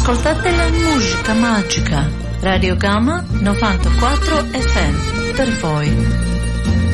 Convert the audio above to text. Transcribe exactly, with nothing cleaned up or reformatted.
Ascoltate la musica magica. Radio Gamma novantaquattro F M per voi.